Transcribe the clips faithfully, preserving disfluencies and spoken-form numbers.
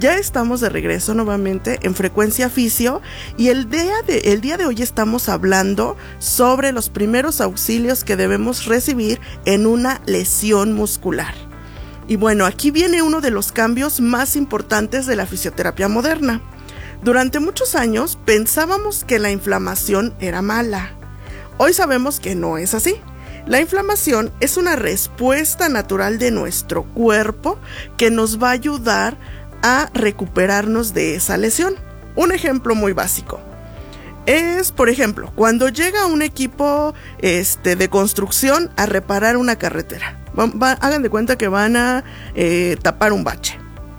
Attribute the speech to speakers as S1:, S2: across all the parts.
S1: Ya estamos de regreso nuevamente en Frecuencia Fisio y el día, de, el día de hoy estamos hablando sobre los primeros auxilios que debemos recibir en una lesión muscular. Y bueno, aquí viene uno de los cambios más importantes de la fisioterapia moderna. Durante muchos años pensábamos que la inflamación era mala. Hoy sabemos que no es así. La inflamación es una respuesta natural de nuestro cuerpo que nos va a ayudar a recuperarnos de esa lesión. Un ejemplo muy básico es, por ejemplo, cuando llega un equipo este, de construcción a reparar una carretera. Va, va, hagan de cuenta que van a eh, tapar un bache.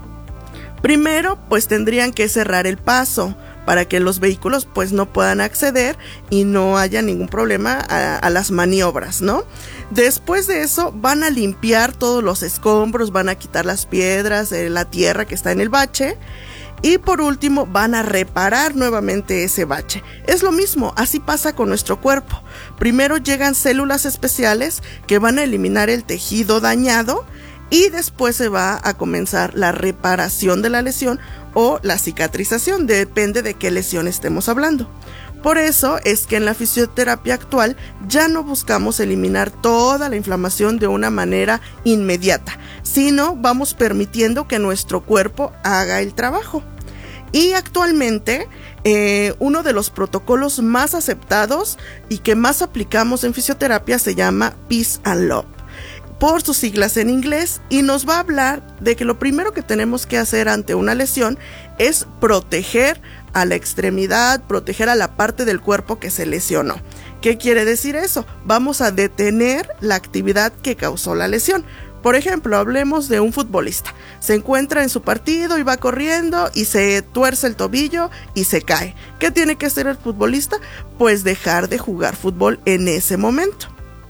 S1: Primero, pues tendrían que cerrar el paso para que los vehículos pues no puedan acceder y no haya ningún problema a, a las maniobras, ¿no? Después de eso van a limpiar todos los escombros, van a quitar las piedras, eh, la tierra que está en el bache y por último van a reparar nuevamente ese bache. Es lo mismo, así pasa con nuestro cuerpo. Primero llegan células especiales que van a eliminar el tejido dañado y después se va a comenzar la reparación de la lesión o la cicatrización, depende de qué lesión estemos hablando. Por eso es que en la fisioterapia actual ya no buscamos eliminar toda la inflamación de una manera inmediata, sino vamos permitiendo que nuestro cuerpo haga el trabajo. Y actualmente eh, uno de los protocolos más aceptados y que más aplicamos en fisioterapia se llama Peace and Love, por sus siglas en inglés, y nos va a hablar de que lo primero que tenemos que hacer ante una lesión es proteger a la extremidad, proteger a la parte del cuerpo que se lesionó. ¿Qué quiere decir eso? Vamos a detener la actividad que causó la lesión. Por ejemplo, hablemos de un futbolista. Se encuentra en su partido y va corriendo y se tuerce el tobillo y se cae. ¿Qué tiene que hacer el futbolista? Pues dejar de jugar fútbol en ese momento.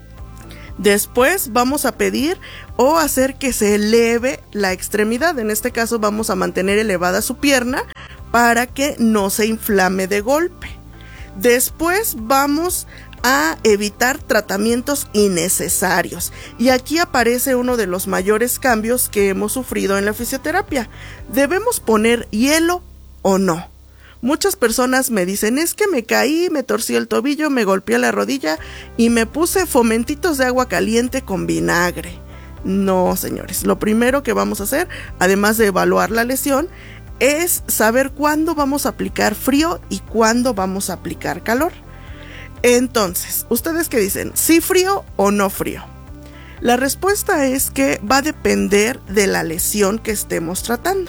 S1: Después vamos a pedir o hacer que se eleve la extremidad. En este caso vamos a mantener elevada su pierna para que no se inflame de golpe. Después vamos a evitar tratamientos innecesarios. Y aquí aparece uno de los mayores cambios que hemos sufrido en la fisioterapia. ¿Debemos poner hielo o no? Muchas personas me dicen, es que me caí, me torcí el tobillo, me golpeé la rodilla y me puse fomentitos de agua caliente con vinagre. No, señores, lo primero que vamos a hacer, además de evaluar la lesión, es saber cuándo vamos a aplicar frío y cuándo vamos a aplicar calor. Entonces, ¿ustedes qué dicen? ¿Sí frío o no frío? La respuesta es que va a depender de la lesión que estemos tratando.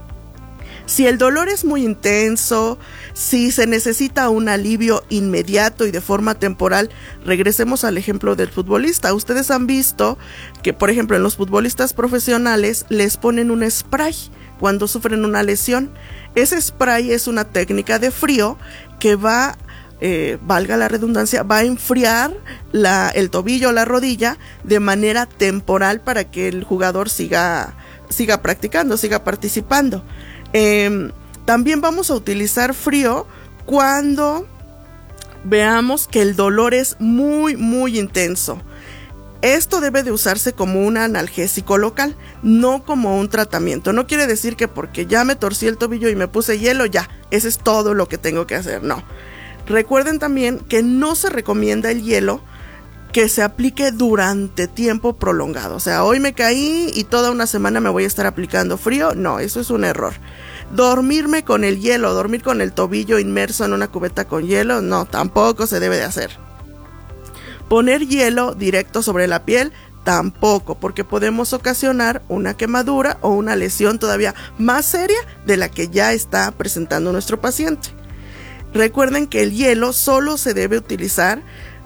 S1: Si el dolor es muy intenso, si se necesita un alivio inmediato y de forma temporal, regresemos al ejemplo del futbolista. Ustedes han visto que, por ejemplo, en los futbolistas profesionales les ponen un spray cuando sufren una lesión. Ese spray es una técnica de frío que va, eh, valga la redundancia, va a enfriar la, el tobillo o la rodilla de manera temporal para que el jugador siga, siga practicando, siga participando. Eh, también vamos a utilizar frío cuando veamos que el dolor es muy muy intenso. Esto debe de usarse como un analgésico local, no como un tratamiento. No quiere decir que porque ya me torcí el tobillo y me puse hielo, ya, ese es todo lo que tengo que hacer, no. Recuerden también que no se recomienda el hielo que se aplique durante tiempo prolongado. O sea, hoy me caí y toda una semana me voy a estar aplicando frío. No, eso es un error. Dormirme con el hielo, dormir con el tobillo inmerso en una cubeta con hielo, no, tampoco se debe de hacer. Poner hielo directo sobre la piel, tampoco, porque podemos ocasionar una quemadura o una lesión todavía más seria de la que ya está presentando nuestro paciente. Recuerden que el hielo solo se debe utilizar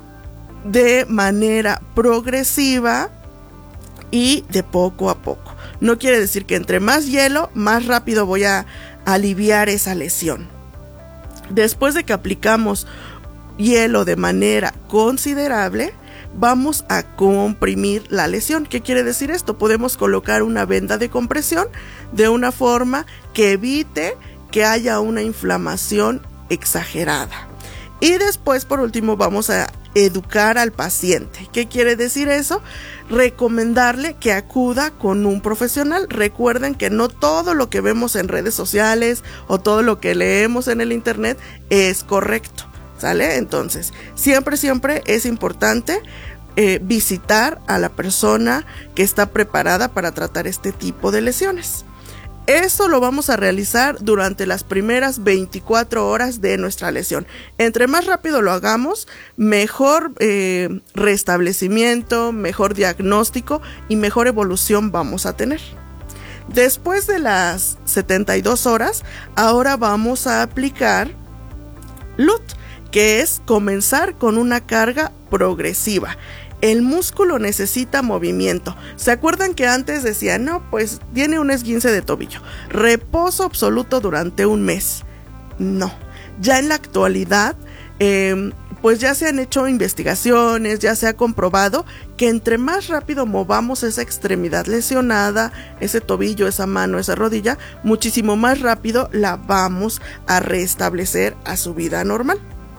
S1: de manera progresiva y de poco a poco. No quiere decir que entre más hielo, más rápido voy a aliviar esa lesión. Después de que aplicamos hielo de manera considerable, vamos a comprimir la lesión. ¿Qué quiere decir esto? Podemos colocar una venda de compresión de una forma que evite que haya una inflamación exagerada. Y después, por último, vamos a educar al paciente. ¿Qué quiere decir eso? Recomendarle que acuda con un profesional. Recuerden que no todo lo que vemos en redes sociales o todo lo que leemos en el internet es correcto, ¿sale? Entonces, siempre, siempre es importante eh, visitar a la persona que está preparada para tratar este tipo de lesiones. Eso lo vamos a realizar durante las primeras veinticuatro horas de nuestra lesión. Entre más rápido lo hagamos, mejor eh, restablecimiento, mejor diagnóstico y mejor evolución vamos a tener. Después de las setenta y dos horas, ahora vamos a aplicar L U T, que es comenzar con una carga progresiva. El músculo necesita movimiento. ¿Se acuerdan que antes decía, no, pues tiene un esguince de tobillo, reposo absoluto durante un mes? No, ya en la actualidad, eh, pues ya se han hecho investigaciones, ya se ha comprobado que entre más rápido movamos esa extremidad lesionada, ese tobillo, esa mano, esa rodilla, muchísimo más rápido la vamos a restablecer a su vida normal.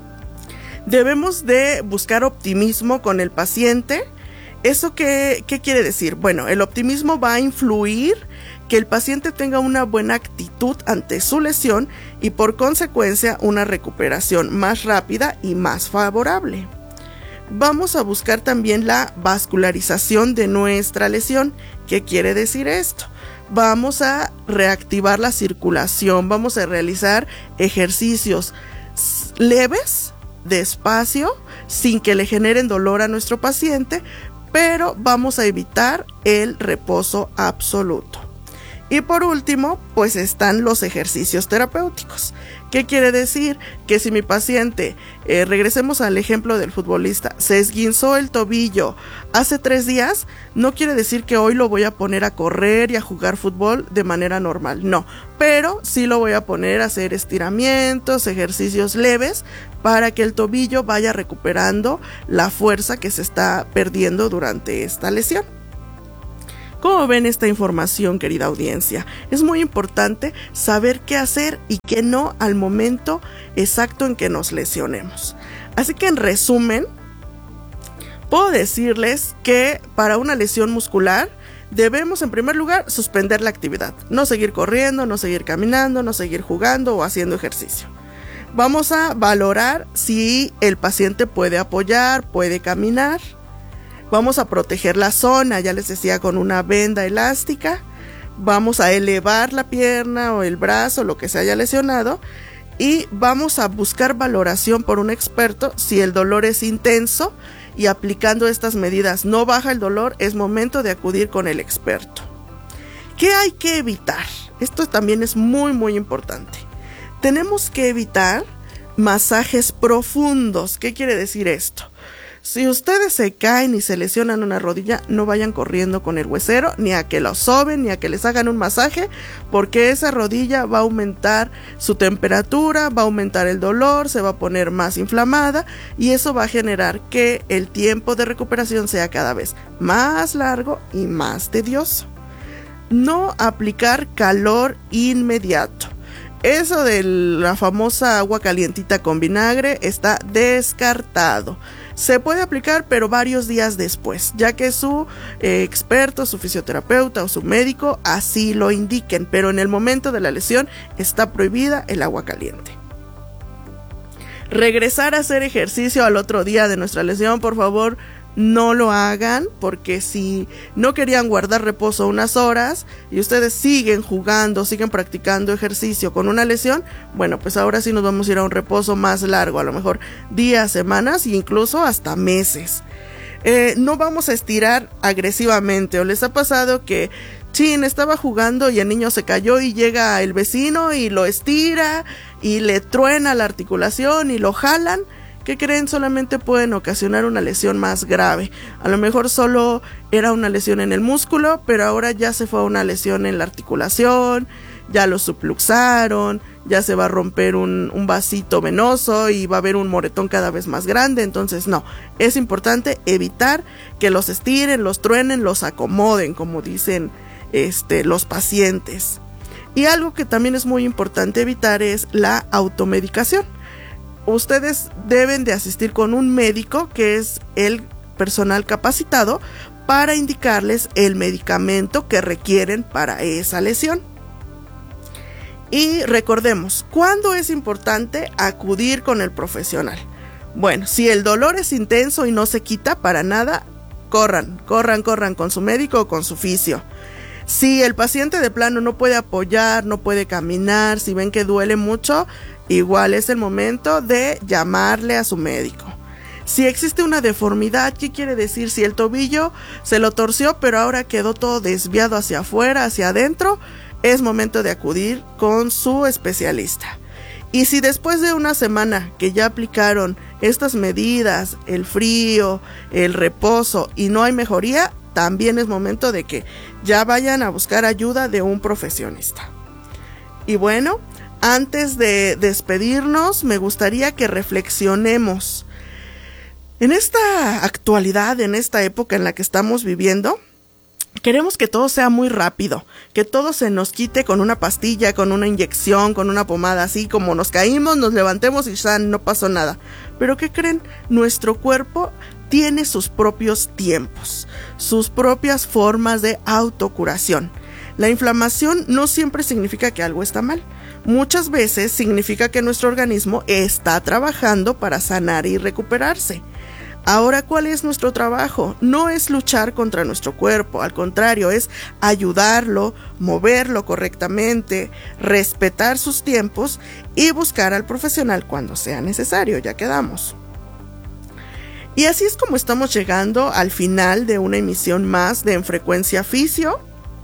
S1: Debemos de buscar optimismo con el paciente. ¿Eso qué, qué quiere decir? Bueno, el optimismo va a influir que el paciente tenga una buena actitud ante su lesión y por consecuencia una recuperación más rápida y más favorable. Vamos a buscar también la vascularización de nuestra lesión. ¿Qué quiere decir esto? Vamos a reactivar la circulación, vamos a realizar ejercicios leves, despacio, sin que le generen dolor a nuestro paciente, pero vamos a evitar el reposo absoluto. Y por último, pues están los ejercicios terapéuticos. ¿Qué quiere decir? Que si mi paciente, eh, regresemos al ejemplo del futbolista, se esguinzó el tobillo hace tres días, no quiere decir que hoy lo voy a poner a correr y a jugar fútbol de manera normal, no, pero sí lo voy a poner a hacer estiramientos, ejercicios leves, para que el tobillo vaya recuperando la fuerza que se está perdiendo durante esta lesión. ¿Cómo ven esta información, querida audiencia? Es muy importante saber qué hacer y qué no al momento exacto en que nos lesionemos. Así que en resumen, puedo decirles que para una lesión muscular debemos en primer lugar suspender la actividad. No seguir corriendo, no seguir caminando, no seguir jugando o haciendo ejercicio. Vamos a valorar si el paciente puede apoyar, puede caminar. Vamos a proteger la zona, ya les decía, con una venda elástica. Vamos a elevar la pierna o el brazo, lo que se haya lesionado. Y vamos a buscar valoración por un experto si el dolor es intenso y aplicando estas medidas no baja el dolor, es momento de acudir con el experto. ¿Qué hay que evitar? Esto también es muy muy importante. Tenemos que evitar masajes profundos. ¿Qué quiere decir esto? Si ustedes se caen y se lesionan una rodilla, no vayan corriendo con el huesero, ni a que lo soben, ni a que les hagan un masaje, porque esa rodilla va a aumentar su temperatura, va a aumentar el dolor, se va a poner más inflamada y eso va a generar que el tiempo de recuperación sea cada vez más largo y más tedioso. No aplicar calor inmediato. Eso de la famosa agua calientita con vinagre está descartado. Se puede aplicar, pero varios días después, ya que su eh, experto, su fisioterapeuta o su médico así lo indiquen, pero en el momento de la lesión está prohibida el agua caliente. Regresar a hacer ejercicio al otro día de nuestra lesión, por favor, no lo hagan, porque si no querían guardar reposo unas horas y ustedes siguen jugando, siguen practicando ejercicio con una lesión, bueno, pues ahora sí nos vamos a ir a un reposo más largo, a lo mejor días, semanas e incluso hasta meses. Eh, no vamos a estirar agresivamente. ¿O les ha pasado que chin, estaba jugando y el niño se cayó y llega el vecino y lo estira y le truena la articulación y lo jalan? ¿Qué creen? Solamente pueden ocasionar una lesión más grave. A lo mejor solo era una lesión en el músculo, pero ahora ya se fue a una lesión en la articulación, ya lo subluxaron, ya se va a romper un, un vasito venoso y va a haber un moretón cada vez más grande. Entonces no, es importante evitar que los estiren, los truenen, los acomoden, como dicen este, los pacientes. Y algo que también es muy importante evitar es la automedicación. ustedes deben de asistir con un médico, que es el personal capacitado, para indicarles el medicamento que requieren para esa lesión. Y recordemos, ¿cuándo es importante acudir con el profesional? Bueno, si el dolor es intenso y no se quita para nada, corran, corran, corran con su médico o con su fisio. Si el paciente de plano no puede apoyar, no puede caminar, si ven que duele mucho, igual es el momento de llamarle a su médico. Si existe una deformidad, ¿qué quiere decir? Si el tobillo se lo torció, pero ahora quedó todo desviado hacia afuera, hacia adentro, es momento de acudir con su especialista. Y si después de una semana que ya aplicaron estas medidas, el frío, el reposo, y no hay mejoría, también es momento de que ya vayan a buscar ayuda de un profesionista. Y bueno, antes de despedirnos, me gustaría que reflexionemos. En esta actualidad, en esta época en la que estamos viviendo, queremos que todo sea muy rápido, que todo se nos quite con una pastilla, con una inyección, con una pomada, así como nos caímos, nos levantemos y ya no pasó nada. Pero ¿qué creen? Nuestro cuerpo tiene sus propios tiempos, sus propias formas de autocuración. La inflamación no siempre significa que algo está mal. Muchas veces significa que nuestro organismo está trabajando para sanar y recuperarse. Ahora, ¿cuál es nuestro trabajo? No es luchar contra nuestro cuerpo, al contrario, es ayudarlo, moverlo correctamente, respetar sus tiempos y buscar al profesional cuando sea necesario, ya quedamos. Y así es como estamos llegando al final de una emisión más de En Frecuencia Fisio.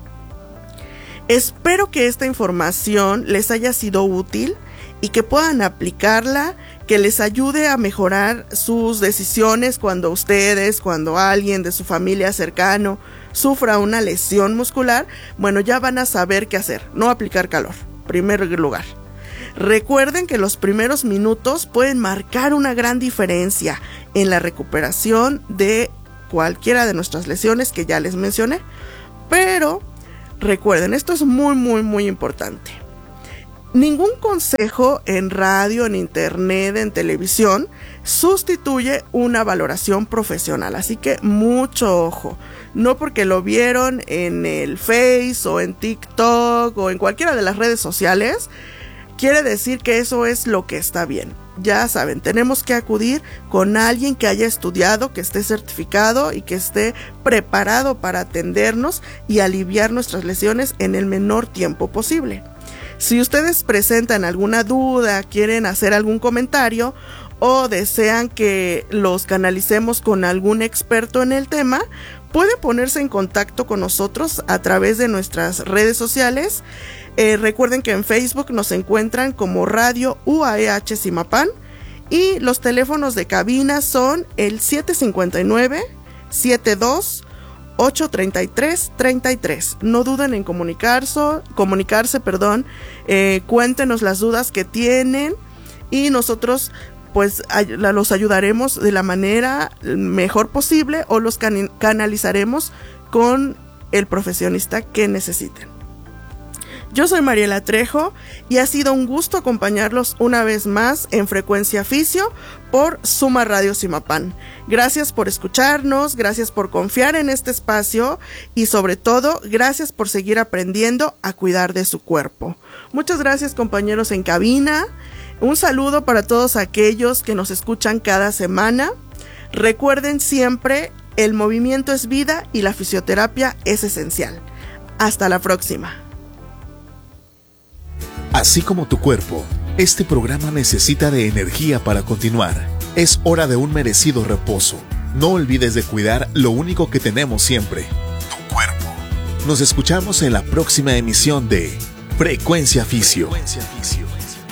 S1: Espero que esta información les haya sido útil y que puedan aplicarla, que les ayude a mejorar sus decisiones cuando ustedes, cuando alguien de su familia cercano sufra una lesión muscular. Bueno, ya van a saber qué hacer, no aplicar calor, en primer lugar. Recuerden que los primeros minutos pueden marcar una gran diferencia en la recuperación de cualquiera de nuestras lesiones que ya les mencioné. Pero recuerden, esto es muy, muy, muy importante. Ningún consejo en radio, en internet, en televisión sustituye una valoración profesional, así que mucho ojo. No porque lo vieron en el Face o en TikTok o en cualquiera de las redes sociales, quiere decir que eso es lo que está bien. Ya saben, tenemos que acudir con alguien que haya estudiado, que esté certificado y que esté preparado para atendernos y aliviar nuestras lesiones en el menor tiempo posible. Si ustedes presentan alguna duda, quieren hacer algún comentario o desean que los canalicemos con algún experto en el tema, pueden ponerse en contacto con nosotros a través de nuestras redes sociales. Eh, recuerden que en Facebook nos encuentran como Radio U A E H Zimapán y los teléfonos de cabina son el siete cinco nueve, siete dos, ocho tres tres, tres tres. No duden en comunicarse, comunicarse, perdón, eh, cuéntenos las dudas que tienen y nosotros pues ay- los ayudaremos de la manera mejor posible o los can- canalizaremos con el profesionista que necesiten. Yo soy Mariela Trejo y ha sido un gusto acompañarlos una vez más en Frecuencia Fisio por Suma Radio Zimapán. Gracias por escucharnos, gracias por confiar en este espacio y sobre todo, gracias por seguir aprendiendo a cuidar de su cuerpo. Muchas gracias, compañeros en cabina. Un saludo para todos aquellos que nos escuchan cada semana. Recuerden siempre, el movimiento es vida y la fisioterapia es esencial. Hasta la próxima.
S2: Así como tu cuerpo, este programa necesita de energía para continuar. Es hora de un merecido reposo. No olvides de cuidar lo único que tenemos siempre, tu cuerpo. Nos escuchamos en la próxima emisión de Frecuencia Fisio. Frecuencia Fisio.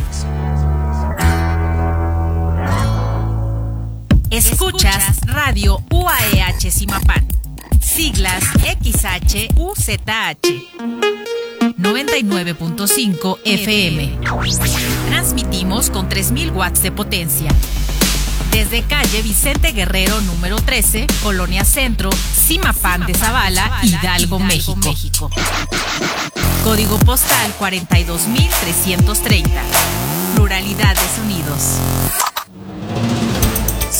S3: Escuchas Radio U A E H Zimapán, siglas X H U Z H, noventa y nueve punto cinco F M. Transmitimos con tres mil watts de potencia. Desde calle Vicente Guerrero número trece, Colonia Centro, Zimapán de Zavala, Hidalgo, México. Código postal cuarenta y dos mil trescientos treinta. Pluralidad de sonidos.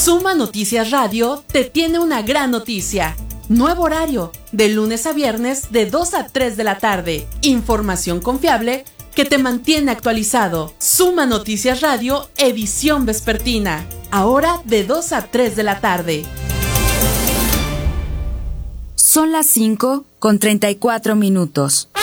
S4: Suma Noticias Radio te tiene una gran noticia. Nuevo horario, de lunes a viernes de dos a tres de la tarde. Información confiable que te mantiene actualizado. Suma Noticias Radio, edición vespertina. Ahora de dos a tres de la tarde.
S5: Son las cinco con treinta y cuatro minutos.